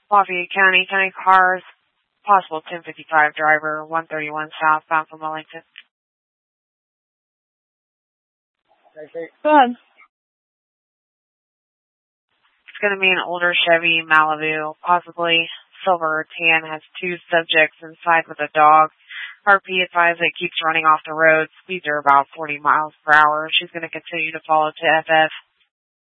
Lafayette County, County cars, possible 1055 driver, 131 southbound from Wellington. Go ahead. It's going to be an older Chevy Malibu, possibly silver or tan, has two subjects inside with a dog. RP advised it keeps running off the road. Speeds are about 40 miles per hour. She's going to continue to follow to FF.